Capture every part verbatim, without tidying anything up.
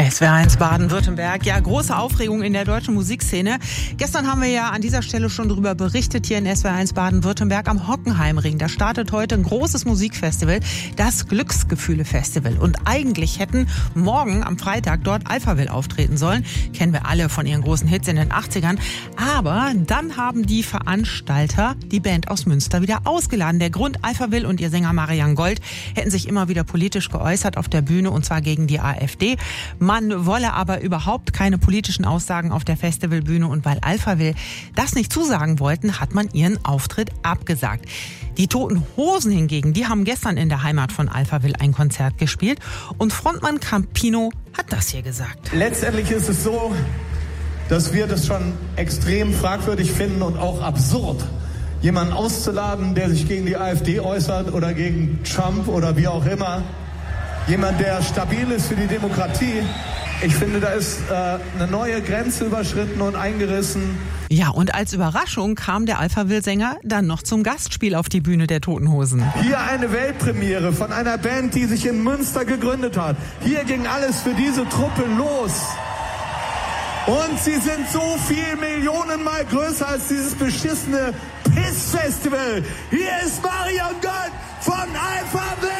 S W R eins Baden-Württemberg. Ja, große Aufregung in der deutschen Musikszene. Gestern haben wir ja an dieser Stelle schon darüber berichtet hier in S W R eins Baden-Württemberg am Hockenheimring. Da startet heute ein großes Musikfestival, das Glücksgefühle-Festival. Und eigentlich hätten morgen am Freitag dort Alphaville auftreten sollen. Kennen wir alle von ihren großen Hits in den achtzigern. Aber dann haben die Veranstalter die Band aus Münster wieder ausgeladen. Der Grund: Alphaville und ihr Sänger Marian Gold hätten sich immer wieder politisch geäußert auf der Bühne, und zwar gegen die AfD. Man wolle aber überhaupt keine politischen Aussagen auf der Festivalbühne, und weil Alphaville das nicht zusagen wollten, hat man ihren Auftritt abgesagt. Die Toten Hosen hingegen, die haben gestern in der Heimat von Alphaville ein Konzert gespielt, und Frontmann Campino hat das hier gesagt. Letztendlich ist es so, dass wir das schon extrem fragwürdig finden und auch absurd, jemanden auszuladen, der sich gegen die AfD äußert oder gegen Trump oder wie auch immer. Jemand, der stabil ist für die Demokratie. Ich finde, da ist äh, eine neue Grenze überschritten und eingerissen. Ja, und als Überraschung kam der Alphaville-Sänger dann noch zum Gastspiel auf die Bühne der Toten Hosen. Hier eine Weltpremiere von einer Band, die sich in Münster gegründet hat. Hier ging alles für diese Truppe los. Und sie sind so viel Millionenmal größer als dieses beschissene Piss-Festival. Hier ist Marian Gold von Alphaville!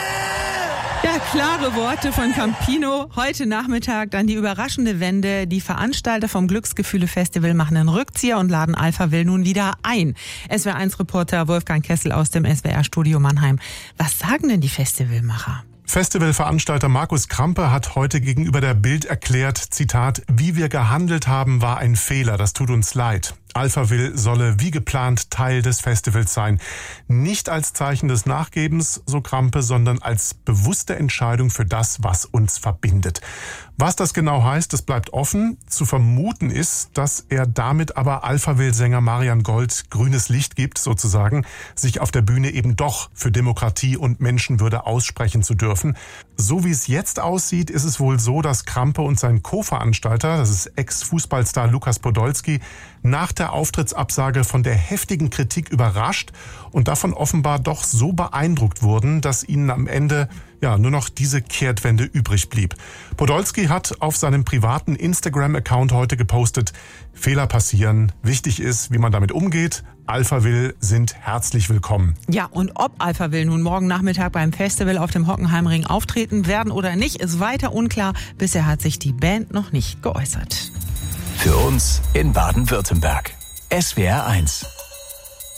Ja, klare Worte von Campino. Heute Nachmittag dann die überraschende Wende. Die Veranstalter vom Glücksgefühle-Festival machen einen Rückzieher und laden Alphaville nun wieder ein. S W R eins Reporter Wolfgang Kessel aus dem S W R-Studio Mannheim. Was sagen denn die Festivalmacher? Festivalveranstalter Markus Krampe hat heute gegenüber der Bild erklärt, Zitat, wie wir gehandelt haben, war ein Fehler, das tut uns leid. Alphaville solle wie geplant Teil des Festivals sein. Nicht als Zeichen des Nachgebens, so Krampe, sondern als bewusste Entscheidung für das, was uns verbindet. Was das genau heißt, das bleibt offen. Zu vermuten ist, dass er damit aber Alphaville-Sänger Marian Gold grünes Licht gibt, sozusagen, sich auf der Bühne eben doch für Demokratie und Menschenwürde aussprechen zu dürfen. So wie es jetzt aussieht, ist es wohl so, dass Krampe und sein Co-Veranstalter, das ist Ex-Fußballstar Lukas Podolski, nach der Auftrittsabsage von der heftigen Kritik überrascht und davon offenbar doch so beeindruckt wurden, dass ihnen am Ende ja nur noch diese Kehrtwende übrig blieb. Podolski hat auf seinem privaten Instagram-Account heute gepostet: Fehler passieren, wichtig ist, wie man damit umgeht. Alphaville sind herzlich willkommen. Ja, und ob Alphaville nun morgen Nachmittag beim Festival auf dem Hockenheimring auftreten werden oder nicht, ist weiter unklar. Bisher hat sich die Band noch nicht geäußert. Für uns in Baden-Württemberg. S W R eins.